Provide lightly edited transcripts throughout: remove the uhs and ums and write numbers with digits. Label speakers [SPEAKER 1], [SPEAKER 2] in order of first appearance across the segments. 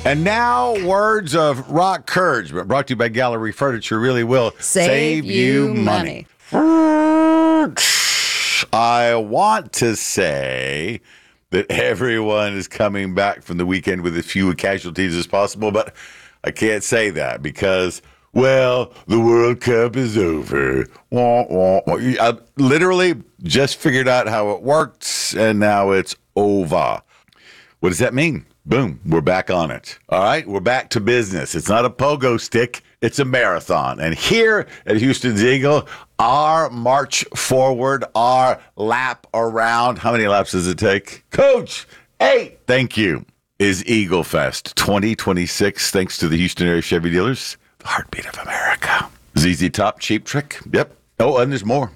[SPEAKER 1] And now, words of rock encouragement brought to you by Gallery Furniture really will
[SPEAKER 2] Save you money.
[SPEAKER 1] I want to say that everyone is coming back from the weekend with as few casualties as possible, but I can't say that because, well, the World Cup is over. Wah, wah, wah. I literally just figured out how it works, and now it's over. What does that mean? Boom, we're back on it. All right, we're back to business. It's not a pogo stick, it's a marathon. And here at Houston's Eagle, our march forward, our lap around, how many laps does it take? Coach, 8. Thank you. Is Eagle Fest 2026, thanks to the Houston area Chevy dealers, the heartbeat of America. ZZ Top, Cheap Trick. Yep. Oh, and there's more.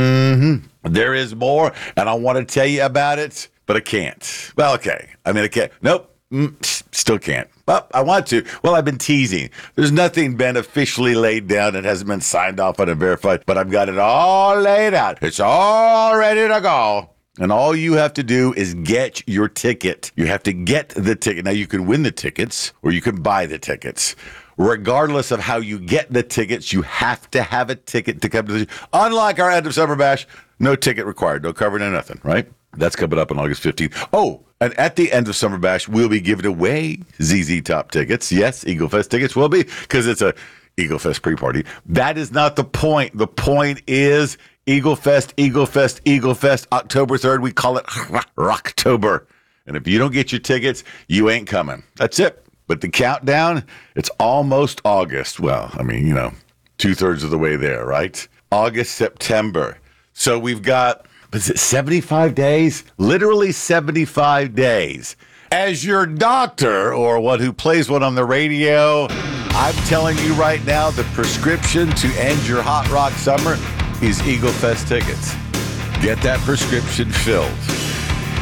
[SPEAKER 1] There is more, and I want to tell you about it, but I can't. Well, okay. I can't. Nope. Still can't. Well, I want to. Well, I've been teasing. There's nothing been officially laid down. It hasn't been signed off on and verified, but I've got it all laid out. It's all ready to go. And all you have to do is get your ticket. You have to get the ticket. Now, you can win the tickets or you can buy the tickets. Regardless of how you get the tickets, you have to have a ticket to come to the... Unlike our end of summer bash, no ticket required. No cover, no nothing, right? That's coming up on August 15th. Oh, and at the end of Summer Bash, we'll be giving away ZZ Top tickets. Yes, Eagle Fest tickets will be, because it's a Eagle Fest pre-party. That is not the point. The point is Eagle Fest, Eagle Fest, Eagle Fest, October 3rd. We call it Rocktober. And if you don't get your tickets, you ain't coming. That's it. But the countdown, it's almost August. Well, 2/3 of the way there, right? August, September. So we've got... is it 75 days? Literally 75 days. As your doctor, or one who plays one on the radio, I'm telling you right now, the prescription to end your hot rock summer is Eagle Fest tickets. Get that prescription filled.